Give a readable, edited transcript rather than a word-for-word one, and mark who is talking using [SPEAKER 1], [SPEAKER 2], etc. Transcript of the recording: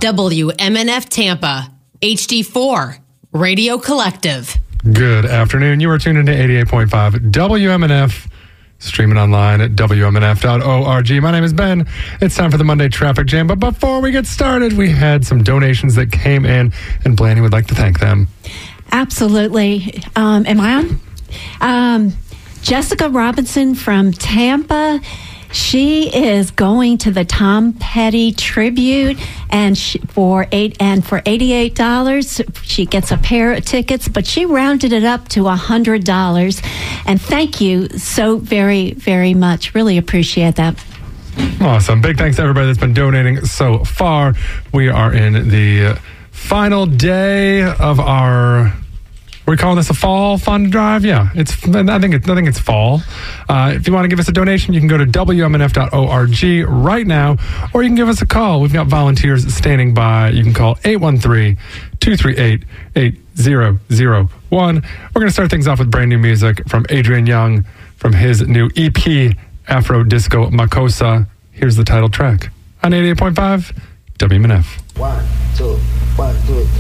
[SPEAKER 1] WMNF Tampa, HD4, Radio Collective.
[SPEAKER 2] Good afternoon. You are tuned into 88.5 WMNF, streaming online at WMNF.org. My name is Ben. It's time for the Monday Traffic Jam. But before we get started, we had some donations that came in, and Blaney would like to thank them.
[SPEAKER 3] Absolutely. Am I on? Jessica Robinson from Tampa. She is going to the Tom Petty tribute, and for $88, she gets a pair of tickets, but she rounded it up to $100. And thank you so very, very much. Really appreciate that.
[SPEAKER 2] Awesome. Big thanks to everybody that's been donating so far. We are in the final day of our... We're calling this a fall fund drive. Yeah, I think it's fall. If you want to give us a donation, you can go to WMNF.org right now, or you can give us a call. We've got volunteers standing by. You can call 813-238-8001. We're going to start things off with brand new music from Adrian Young from his new EP, Afro Disco Makossa. Here's the title track on 88.5 WMNF.
[SPEAKER 4] 1, 2, 1, 2.